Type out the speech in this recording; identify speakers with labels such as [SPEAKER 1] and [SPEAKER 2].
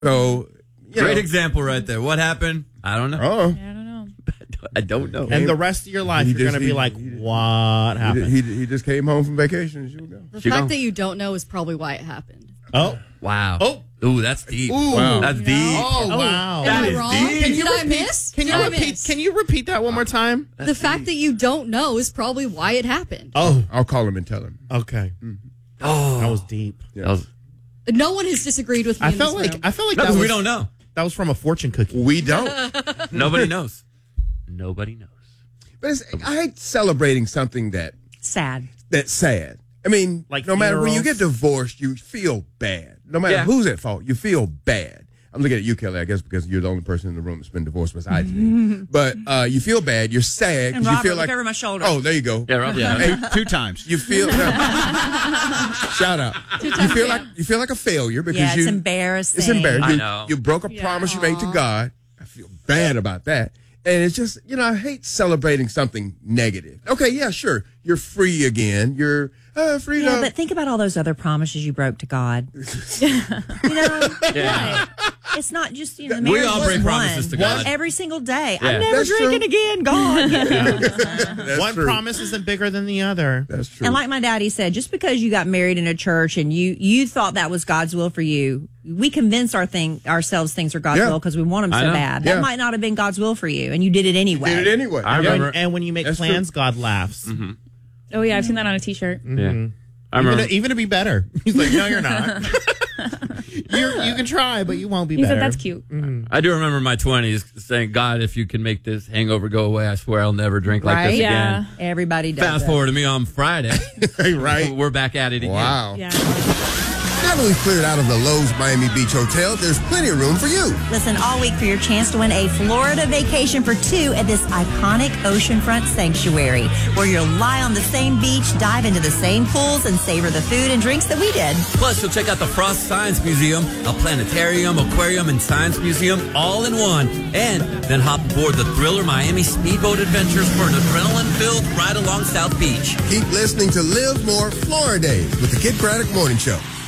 [SPEAKER 1] So,
[SPEAKER 2] great example right there. What happened? I don't know.
[SPEAKER 1] Oh,
[SPEAKER 3] I don't know.
[SPEAKER 2] I don't know.
[SPEAKER 4] And the rest of your life, you're going to be like, what happened?
[SPEAKER 1] He just came home from vacation. As you go.
[SPEAKER 5] The fact that you don't know is probably why it happened.
[SPEAKER 4] Oh.
[SPEAKER 2] Wow.
[SPEAKER 4] Oh.
[SPEAKER 2] Ooh, that's deep.
[SPEAKER 4] Ooh.
[SPEAKER 2] Wow. That's deep.
[SPEAKER 4] Oh, wow.
[SPEAKER 5] Am I wrong? Did I miss?
[SPEAKER 4] Can you repeat that one more time?
[SPEAKER 5] The fact that you don't know is probably why it happened.
[SPEAKER 4] Oh.
[SPEAKER 1] I'll call him and tell him.
[SPEAKER 4] Okay. Oh. That was deep.
[SPEAKER 1] Yeah.
[SPEAKER 5] No one has disagreed with me.
[SPEAKER 4] I felt like
[SPEAKER 2] no, we don't know.
[SPEAKER 4] That was from a fortune cookie.
[SPEAKER 1] We don't.
[SPEAKER 2] Nobody knows. Nobody knows.
[SPEAKER 1] But I hate celebrating something that's sad. I mean,
[SPEAKER 4] like
[SPEAKER 1] no matter when you
[SPEAKER 4] funerals?
[SPEAKER 1] get divorced, you feel bad. No matter who's at fault, you feel bad. I'm looking at you, Kelly, I guess, because you're the only person in the room that's been divorced besides me. But you feel bad. You're sad.
[SPEAKER 6] And
[SPEAKER 1] you
[SPEAKER 6] Robert,
[SPEAKER 1] feel like
[SPEAKER 6] look over my shoulder.
[SPEAKER 1] Oh, there you go.
[SPEAKER 2] Yeah, Robert. Yeah.
[SPEAKER 1] Hey,
[SPEAKER 7] 2 times.
[SPEAKER 1] you feel shout out. You feel like a failure because
[SPEAKER 6] Yeah, it's embarrassing.
[SPEAKER 1] It's embarrassing.
[SPEAKER 2] I know.
[SPEAKER 1] You broke a promise you made to God. I feel bad about that. And it's just, I hate celebrating something negative. Okay, yeah, sure. You're free again. You're free
[SPEAKER 6] Yeah,
[SPEAKER 1] to...
[SPEAKER 6] but think about all those other promises you broke to God.
[SPEAKER 2] Yeah.
[SPEAKER 6] It's not just, the
[SPEAKER 2] We
[SPEAKER 6] marriage
[SPEAKER 2] all break
[SPEAKER 6] is
[SPEAKER 2] promises to God.
[SPEAKER 6] every single day.
[SPEAKER 2] Yeah.
[SPEAKER 6] I'm never
[SPEAKER 1] That's
[SPEAKER 6] drinking
[SPEAKER 1] true.
[SPEAKER 6] again, God.
[SPEAKER 1] That's
[SPEAKER 4] One
[SPEAKER 1] true.
[SPEAKER 4] promise isn't bigger than the other.
[SPEAKER 1] That's true.
[SPEAKER 6] And like my daddy said, just because you got married in a church and you thought that was God's will for you, we convince ourselves things are God's will because we want them
[SPEAKER 2] I
[SPEAKER 6] so
[SPEAKER 2] know.
[SPEAKER 6] bad.
[SPEAKER 1] Yeah.
[SPEAKER 6] That might not have been God's will for you, and you did it anyway.
[SPEAKER 1] Did it anyway.
[SPEAKER 2] I remember.
[SPEAKER 4] And when you make
[SPEAKER 1] That's
[SPEAKER 4] plans, God laughs.
[SPEAKER 2] Mm-hmm.
[SPEAKER 3] Oh, yeah, I've seen that on a T-shirt.
[SPEAKER 2] Yeah. I remember.
[SPEAKER 4] Even to be better. He's like, no, you're not. You can try, but you won't be
[SPEAKER 3] He
[SPEAKER 4] better.
[SPEAKER 3] said that's cute.
[SPEAKER 2] I do remember my 20s saying, God, if you can make this hangover go away, I swear I'll never drink like this
[SPEAKER 6] Right?
[SPEAKER 2] again.
[SPEAKER 6] Everybody does
[SPEAKER 2] Fast
[SPEAKER 6] that.
[SPEAKER 2] forward to me on Friday.
[SPEAKER 1] Right.
[SPEAKER 2] We're back at it again.
[SPEAKER 1] Wow.
[SPEAKER 3] Yeah.
[SPEAKER 1] Now that we've cleared out of the Lowe's Miami Beach Hotel, there's plenty of room for you.
[SPEAKER 6] Listen all week for your chance to win a Florida vacation for 2 at this iconic oceanfront sanctuary, where you'll lie on the same beach, dive into the same pools, and savor the food and drinks that we did.
[SPEAKER 2] Plus, you'll check out the Frost Science Museum, a planetarium, aquarium, and science museum all in one. And then hop aboard the Thriller Miami Speedboat Adventures for an adrenaline-filled ride along South Beach.
[SPEAKER 1] Keep listening to Live More Florida Days with the Kid Braddock Morning Show.